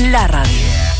la radio.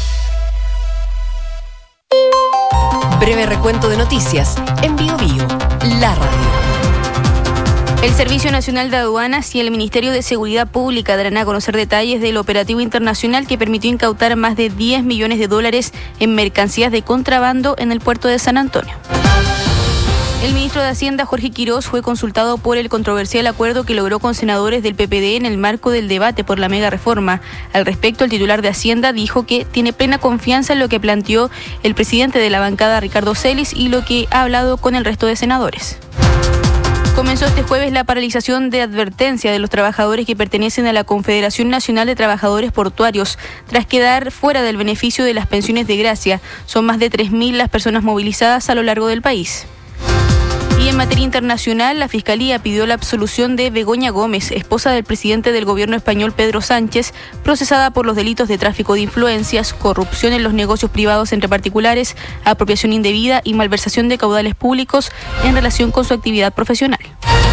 Breve recuento de noticias en BioBio, la radio. El Servicio Nacional de Aduanas y el Ministerio de Seguridad Pública darán a conocer detalles del operativo internacional que permitió incautar más de $10 millones en mercancías de contrabando en el puerto de San Antonio. El ministro de Hacienda, Jorge Quirós, fue consultado por el controversial acuerdo que logró con senadores del PPD en el marco del debate por la mega reforma. Al respecto, el titular de Hacienda dijo que tiene plena confianza en lo que planteó el presidente de la bancada, Ricardo Celis, y lo que ha hablado con el resto de senadores. Comenzó este jueves la paralización de advertencia de los trabajadores que pertenecen a la Confederación Nacional de Trabajadores Portuarios, tras quedar fuera del beneficio de las pensiones de gracia. Son más de 3.000 las personas movilizadas a lo largo del país. Y en materia internacional, la Fiscalía pidió la absolución de Begoña Gómez, esposa del presidente del gobierno español Pedro Sánchez, procesada por los delitos de tráfico de influencias, corrupción en los negocios privados entre particulares, apropiación indebida y malversación de caudales públicos en relación con su actividad profesional.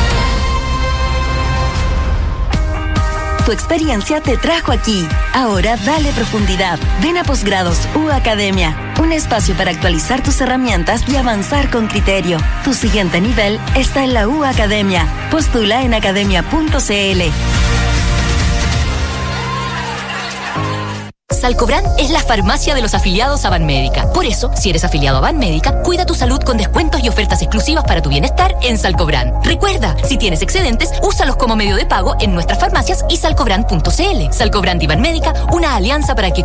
Tu experiencia te trajo aquí. Ahora dale profundidad. Ven a Posgrados U Academia. Un espacio para actualizar tus herramientas y avanzar con criterio. Tu siguiente nivel está en la U Academia. Postula en academia.cl. Salcobran es la farmacia de los afiliados a Banmédica. Por eso, si eres afiliado a Banmédica, cuida tu salud con descuentos y ofertas exclusivas para tu bienestar en Salcobran. Recuerda, si tienes excedentes, úsalos como medio de pago en nuestras farmacias y salcobran.cl. Salcobran y Banmédica, una alianza para que